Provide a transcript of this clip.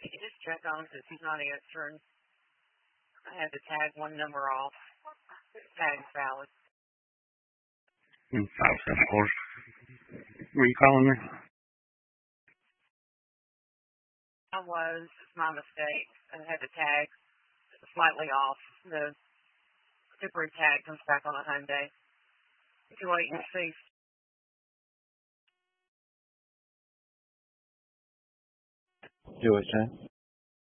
Can you just check on him since he's not answering? I had to tag one number off. Tag valid. 574. Were you calling me? I was. It's my mistake. I had the tag slightly off. The temporary tag comes back on a home day. You can wait and see. Do it, Shane.